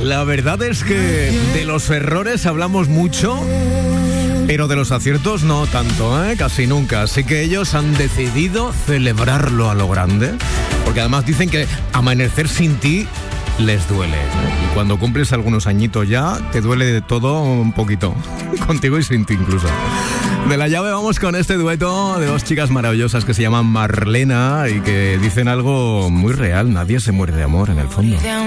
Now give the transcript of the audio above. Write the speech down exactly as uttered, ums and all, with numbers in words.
La verdad es que de los errores hablamos mucho, pero de los aciertos no tanto, ¿eh? Casi nunca. Así que ellos han decidido celebrarlo a lo grande, porque además dicen que amanecer sin ti les duele. Y cuando cumples algunos añitos ya, te duele de todo un poquito. Contigo y sin ti incluso. De La Llave vamos con este dueto de dos chicas maravillosas que se llaman Marlena y que dicen algo muy real. Nadie se muere de amor en el fondo.